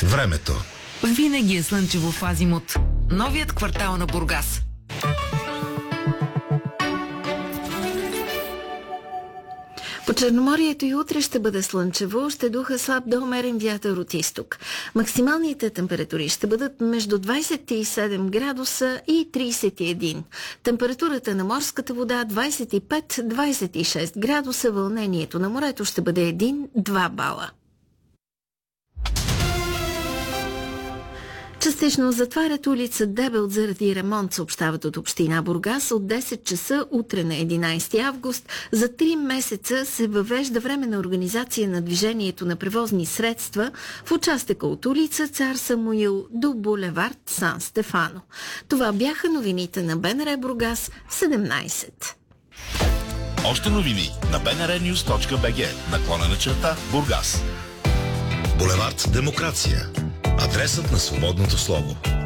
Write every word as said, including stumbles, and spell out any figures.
Времето. Винаги е слънчево в Азимут. Новият квартал на Бургас. По Черноморието и утре ще бъде слънчево, ще духа слаб до умерен вятър от изток. Максималните температури ще бъдат между двадесет и седем градуса и тридесет и един. Температурата на морската вода двадесет и пет до двадесет и шест градуса, вълнението на морето ще бъде един до два бала. Частично затварят улица Дебелт заради ремонт, съобщават от община Бургас. От десет часа утре на единадесети август за три месеца се въвежда временна организация на движението на превозни средства в участъка от улица Цар Самуил до булевард Сан Стефано. Това бяха новините на БНР Бургас в седемнадесет. Още новини на би ен ар нюз точка би джи, наклонена черта Бургас. Булевард Демокрация. Адресът на свободното слово.